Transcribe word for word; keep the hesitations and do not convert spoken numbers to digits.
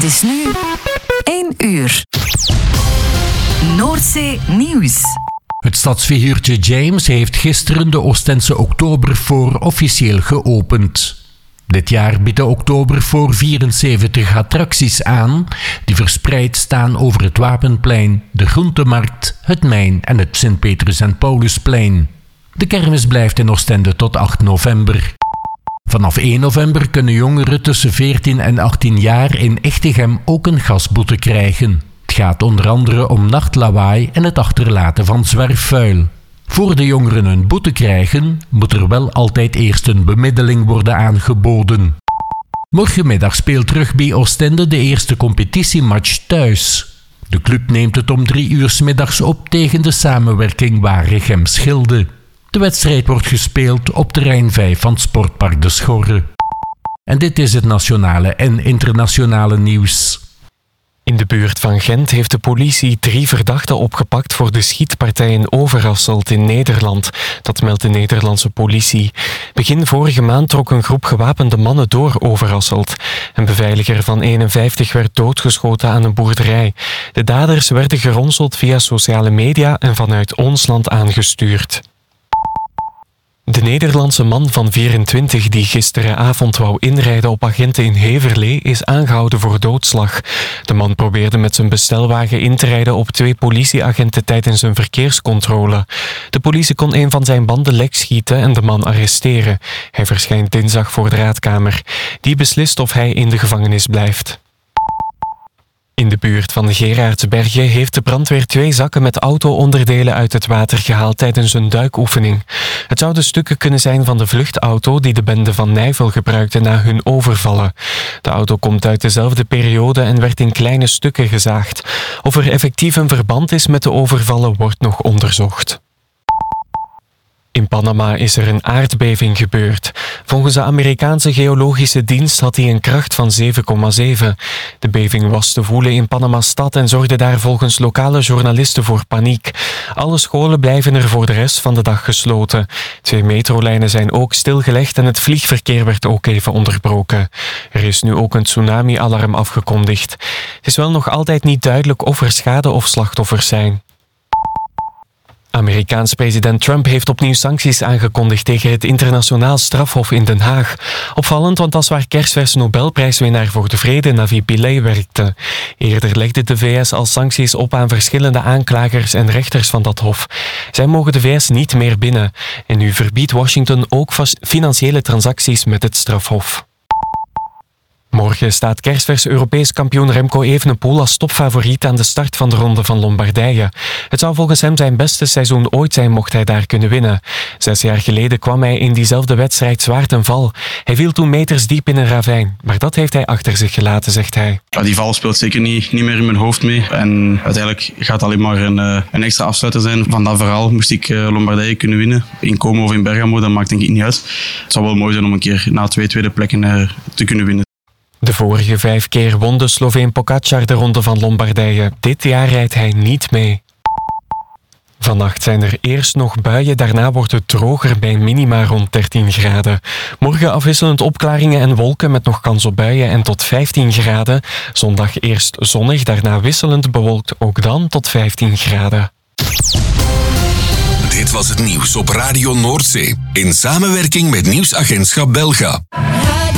is nu één uur. Noordzee Nieuws. Het stadsfiguurtje James heeft gisteren de Oostense Oktoberfoor officieel geopend. Dit jaar biedt de Oktoberfoor vierenzeventig attracties aan, die verspreid staan over het Wapenplein, de Groentemarkt, het Mijn en het Sint-Petrus- en Paulusplein. De kermis blijft in Oostende tot acht november. Vanaf één november kunnen jongeren tussen veertien en achttien jaar in Echtegem ook een gasboete krijgen. Het gaat onder andere om nachtlawaai en het achterlaten van zwerfvuil. Voor de jongeren een boete krijgen, moet er wel altijd eerst een bemiddeling worden aangeboden. Morgenmiddag speelt Rugby Oostende de eerste competitiematch thuis. De club neemt het om drie uur 's middags op tegen de samenwerking Waregem-Schilde. De wedstrijd wordt gespeeld op terrein vijf van Sportpark De Schorre. En dit is het nationale en internationale nieuws. In de buurt van Gent heeft de politie drie verdachten opgepakt voor de schietpartij in Overasselt in Nederland. Dat meldt de Nederlandse politie. Begin vorige maand trok een groep gewapende mannen door Overasselt. Een beveiliger van eenenvijftig werd doodgeschoten aan een boerderij. De daders werden geronseld via sociale media en vanuit ons land aangestuurd. De Nederlandse man van vierentwintig die gisteravond wou inrijden op agenten in Heverlee is aangehouden voor doodslag. De man probeerde met zijn bestelwagen in te rijden op twee politieagenten tijdens een verkeerscontrole. De politie kon een van zijn banden lek schieten en de man arresteren. Hij verschijnt dinsdag voor de raadkamer. Die beslist of hij in de gevangenis blijft. In de buurt van Gerardsbergen heeft de brandweer twee zakken met auto-onderdelen uit het water gehaald tijdens een duikoefening. Het zouden stukken kunnen zijn van de vluchtauto die de bende van Nijvel gebruikte na hun overvallen. De auto komt uit dezelfde periode en werd in kleine stukken gezaagd. Of er effectief een verband is met de overvallen wordt nog onderzocht. In Panama is er een aardbeving gebeurd. Volgens de Amerikaanse geologische dienst had hij een kracht van zeven komma zeven. De beving was te voelen in Panama-stad en zorgde daar volgens lokale journalisten voor paniek. Alle scholen blijven er voor de rest van de dag gesloten. Twee metrolijnen zijn ook stilgelegd en het vliegverkeer werd ook even onderbroken. Er is nu ook een tsunami-alarm afgekondigd. Het is wel nog altijd niet duidelijk of er schade of slachtoffers zijn. Amerikaans president Trump heeft opnieuw sancties aangekondigd tegen het internationaal strafhof in Den Haag. Opvallend, want dat is waar kerstvers Nobelprijswinnaar voor de vrede Navi Pillay werkte. Eerder legde de V S al sancties op aan verschillende aanklagers en rechters van dat hof. Zij mogen de V S niet meer binnen. En nu verbiedt Washington ook financiële transacties met het strafhof. Morgen staat kerstvers Europees kampioen Remco Evenepoel als topfavoriet aan de start van de Ronde van Lombardije. Het zou volgens hem zijn beste seizoen ooit zijn mocht hij daar kunnen winnen. Zes jaar geleden kwam hij in diezelfde wedstrijd zwaar ten val. Hij viel toen meters diep in een ravijn, maar dat heeft hij achter zich gelaten, zegt hij. Ja, die val speelt zeker niet, niet meer in mijn hoofd mee. En uiteindelijk gaat het alleen maar een, een extra afsluiter zijn. Van dat verhaal moest ik Lombardije kunnen winnen. In Como of in Bergamo, dat maakt denk ik niet uit. Het zou wel mooi zijn om een keer na twee tweede plekken te kunnen winnen. De vorige vijf keer won de Sloveen Pogačar de Ronde van Lombardije. Dit jaar rijdt hij niet mee. Vannacht zijn er eerst nog buien, daarna wordt het droger bij minima rond dertien graden. Morgen afwisselend opklaringen en wolken met nog kans op buien en tot vijftien graden. Zondag eerst zonnig, daarna wisselend bewolkt, ook dan tot vijftien graden. Dit was het nieuws op Radio Noordzee in samenwerking met Nieuwsagentschap Belga.